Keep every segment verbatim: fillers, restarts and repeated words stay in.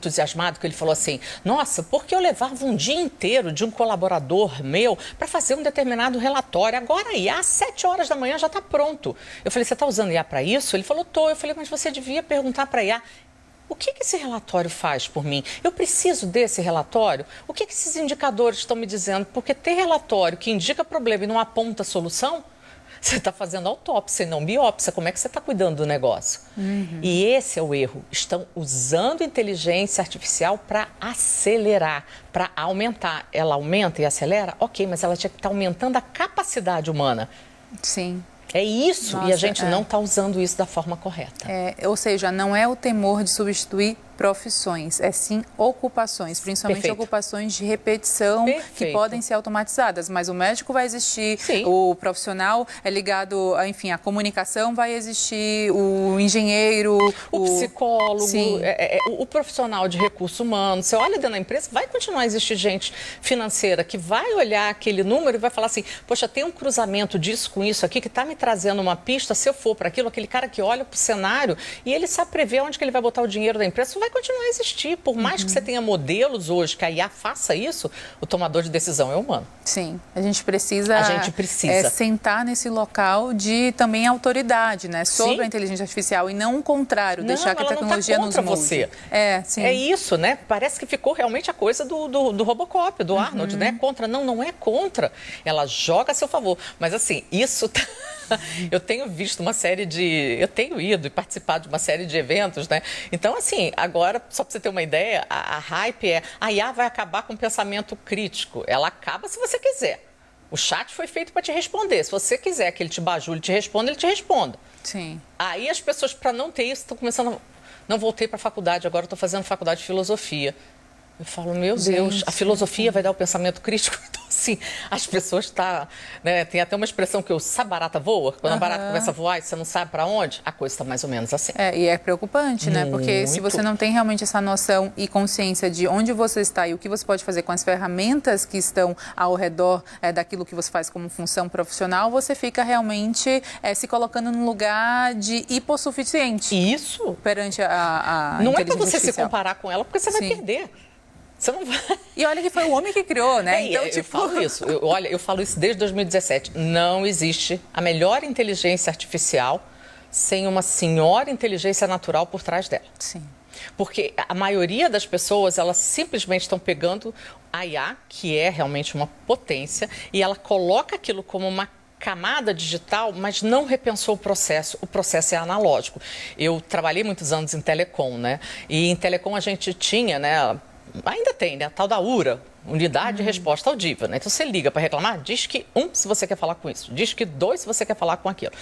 entusiasmado que ele falou assim, nossa, porque eu levava um dia inteiro de um colaborador meu para fazer um determinado relatório, agora a I A às sete horas da manhã já está pronto. Eu falei, você está usando I A para isso? Ele falou, tô. Eu falei, mas você devia perguntar para a I A, o que, que esse relatório faz por mim? Eu preciso desse relatório? O que, que esses indicadores estão me dizendo? Porque ter relatório que indica problema e não aponta solução, você está fazendo autópsia e não biópsia. Como é que você está cuidando do negócio? Uhum. E esse é o erro. Estão usando inteligência artificial para acelerar, para aumentar. Ela aumenta e acelera? Ok, mas ela tinha que estar aumentando a capacidade humana. Sim. É isso, Nossa, e a gente é. não está usando isso da forma correta. É, ou seja, não é o temor de substituir profissões, é sim ocupações, principalmente Perfeito. Ocupações de repetição Perfeito. que podem ser automatizadas, mas o médico vai existir, sim. o profissional é ligado, a, enfim, a comunicação vai existir, o engenheiro, o, o psicólogo, é, é, o, o profissional de recursos humanos. Você olha dentro da empresa, vai continuar a existir gente financeira que vai olhar aquele número e vai falar assim, poxa, tem um cruzamento disso com isso aqui que está me trazendo uma pista, se eu for para aquilo, aquele cara que olha para o cenário e ele sabe prever onde que ele vai botar o dinheiro da empresa, isso vai continuar a existir. Por mais uhum. que você tenha modelos hoje que a I A faça isso, o tomador de decisão é humano. Sim, a gente precisa, a gente precisa. É, sentar nesse local de também autoridade, né, sobre sim. a inteligência artificial e não o contrário, não, deixar que a tecnologia não tá nos molde. Você. É, sim. É isso, né? Parece que ficou realmente a coisa do, do, do Robocop, do uhum. Arnold, né? Contra. Não, não é contra. Ela joga a seu favor. Mas assim, isso... Tá... Eu tenho visto uma série de... Eu tenho ido e participado de uma série de eventos, né? Então, assim, agora, só para você ter uma ideia, a, a hype é... A I A vai acabar com o pensamento crítico. Ela acaba se você quiser. O chat foi feito para te responder. Se você quiser que ele te bajule, te responda, ele te responda. Sim. Aí as pessoas, para não ter isso, estão começando... A... Não voltei para a faculdade, agora estou fazendo faculdade de filosofia. Eu falo, meu Gente, Deus, a filosofia vai dar o pensamento crítico? Então, assim, as pessoas tá, né, tem até uma expressão que eu, sabe barata voa? Quando uhum. a barata começa a voar e você não sabe para onde, a coisa está mais ou menos assim. É, e é preocupante, né? Muito. Porque se você não tem realmente essa noção e consciência de onde você está e o que você pode fazer com as ferramentas que estão ao redor é, daquilo que você faz como função profissional, você fica realmente é, se colocando num lugar de hipossuficiente. Isso. Perante a, a Não é para você artificial. se comparar com ela, porque você vai Sim. perder. Você não vai... E olha que foi o homem que criou, né? É, então, eu tipo... falo isso. Eu, olha, eu falo isso desde dois mil e dezessete. Não existe a melhor inteligência artificial sem uma senhora inteligência natural por trás dela. Sim. Porque a maioria das pessoas, elas simplesmente estão pegando a I A, que é realmente uma potência, e ela coloca aquilo como uma camada digital, mas não repensou o processo. O processo é analógico. Eu trabalhei muitos anos em telecom, né? E em telecom a gente tinha, né? Ainda tem, né? A tal da U R A, Unidade uhum. de Resposta Audível, né? Então você liga para reclamar, diz que um, se você quer falar com isso, diz que dois, se você quer falar com aquilo.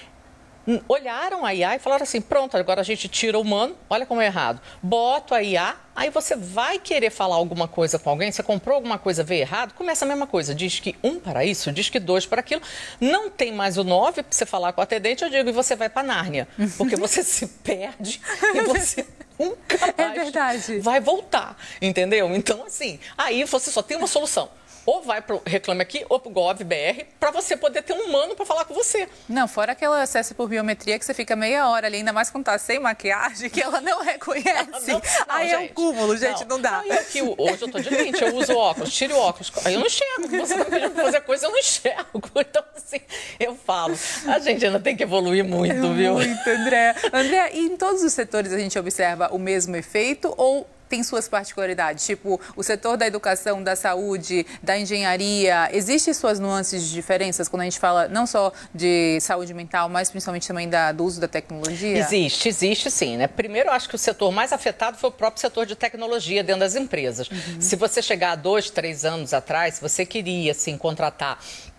Olharam a I A e falaram assim, pronto, agora a gente tira o humano, olha como é errado. Bota a I A, aí você vai querer falar alguma coisa com alguém, você comprou alguma coisa, vê errado, começa a mesma coisa, diz que um para isso, diz que dois para aquilo, não tem mais o nove para você falar com o atendente, eu digo, e você vai para Nárnia, porque você se perde e você nunca mais é verdade. vai voltar, entendeu? Então, assim, aí você só tem uma solução. Ou vai para o Reclame Aqui ou para o Gov.br para você poder ter um humano para falar com você. Não, fora aquele acesso por biometria que você fica meia hora ali, ainda mais quando tá sem maquiagem, que ela não reconhece. Não, não, Aí é um cúmulo, gente, não, não dá. Não, eu aqui, hoje eu tô de lente, eu uso óculos, tiro óculos. Aí eu não enxergo. Você vai pedir para fazer coisa, eu não enxergo. Então, assim, eu falo. A gente ainda tem que evoluir muito, é viu? Muito, André. André, e em todos os setores a gente observa o mesmo efeito ou tem suas particularidades? Tipo, o setor da educação, da saúde, da engenharia, existem suas nuances de diferenças quando a gente fala não só de saúde mental, mas principalmente também da, do uso da tecnologia? Existe, existe sim, né? Primeiro, eu acho que o setor mais afetado foi o próprio setor de tecnologia dentro das empresas. Uhum. Se você chegar a dois, três anos atrás, se você queria, assim, contratar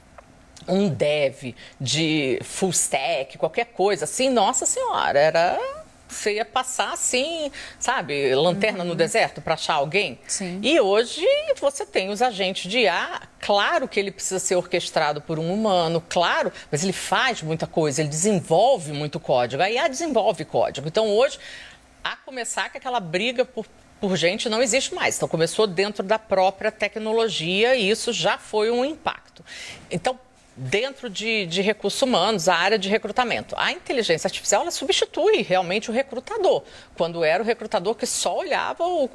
um dev de full stack, qualquer coisa, assim, nossa senhora, era... Você ia passar assim, sabe, lanterna uhum. no deserto para achar alguém. Sim. E hoje você tem os agentes de I A, claro que ele precisa ser orquestrado por um humano, claro, mas ele faz muita coisa, ele desenvolve muito código. A I A desenvolve código. Então hoje, a começar que aquela briga por, por gente não existe mais. Então começou dentro da própria tecnologia e isso já foi um impacto. Então, dentro de, de recursos humanos, a área de recrutamento. A inteligência artificial ela substitui realmente o recrutador, quando era o recrutador que só olhava o